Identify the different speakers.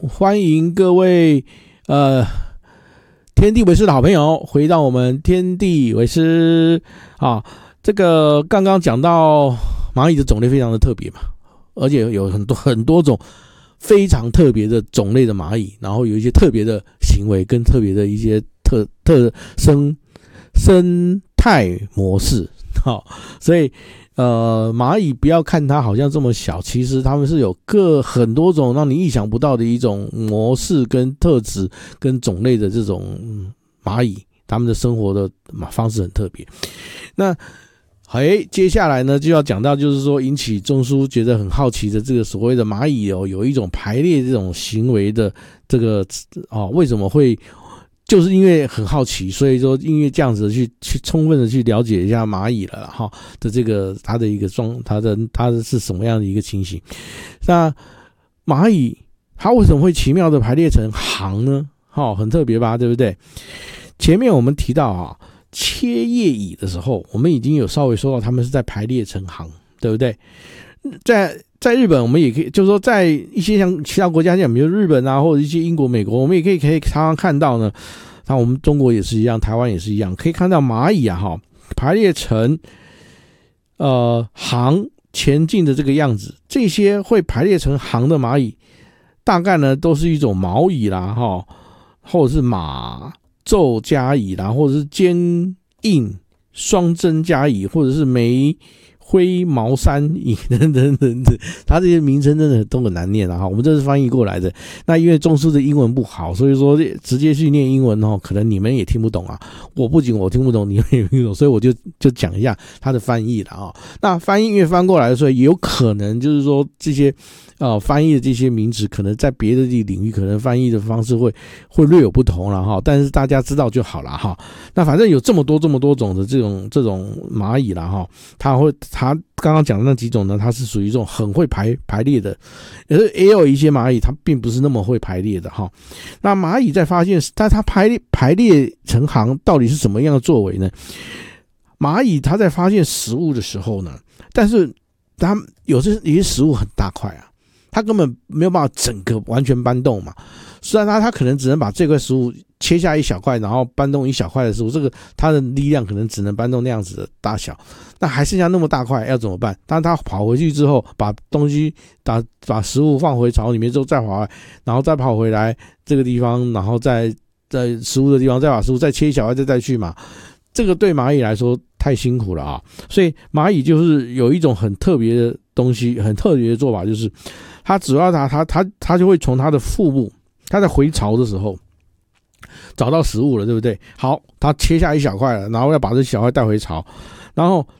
Speaker 1: 欢迎各位天地为师的好朋友回到我们天地为师啊。这个刚刚讲到蚂蚁的种类非常的特别嘛，而且有很多种非常特别的种类的蚂蚁，然后有一些特别的行为跟特别的一些生态模式。好，所以蚂蚁不要看它好像这么小，其实它们是有很多种让你意想不到的一种模式跟特质跟种类的这种蚂蚁，它们的生活的方式很特别。那接下来呢就要讲到就是说引起中枢觉得很好奇的这个所谓的蚂蚁有一种排列这种行为的这个为什么会就是因为很好奇，所以说因为这样子去充分的去了解一下蚂蚁了哈的这个它的一个它是什么样的一个情形。那蚂蚁它为什么会奇妙的排列成行呢？很特别吧，对不对？前面我们提到切叶蚁的时候，我们已经有稍微说到他们是在排列成行，对不对？在日本我们也可以就是说在一些像其他国家像比如日本啊或者一些英国美国，我们也可以常常看到呢，那我们中国也是一样，台湾也是一样，可以看到蚂蚁排列成行前进的这个样子。这些会排列成行的蚂蚁大概呢都是一种毛蚁啦或者是马皱加蚁啦，或者是尖硬双针加蚁，或者是眉灰毛山蚁等等，它这些名称真的都很难念我们这是翻译过来的。那因为中枢的英文不好，所以说直接去念英文可能你们也听不懂不仅我听不懂，你们也听不懂，所以我就讲一下它的翻译了那翻译因为翻过来的时候，也有可能就是说这些翻译的这些名词可能在别的领域可能翻译的方式会略有不同了但是大家知道就好了那反正有这么多种的这种蚂蚁啦它刚刚讲的那几种呢，它是属于这种很会排列的，也有一些蚂蚁它并不是那么会排列的那蚂蚁在发现它排列成行到底是什么样的作为呢？蚂蚁它在发现食物的时候呢，但是它有些食物很大块它根本没有办法整个完全搬动嘛。虽然它可能只能把这块食物切下一小块，然后搬动一小块的食物，这个它的力量可能只能搬动那样子的大小，那还剩下那么大块要怎么办？当它跑回去之后，把东西把食物放回巢里面之后再跑来，然后再跑回来这个地方，然后在食物的地方再把食物再切一小块再去嘛，这个对蚂蚁来说太辛苦了所以蚂蚁就是有一种很特别的东西，很特别的做法，就是它主要它就会从它的腹部，它在回巢的时候找到食物了，对不对？好，它切下一小块了，然后要把这小块带回巢，然后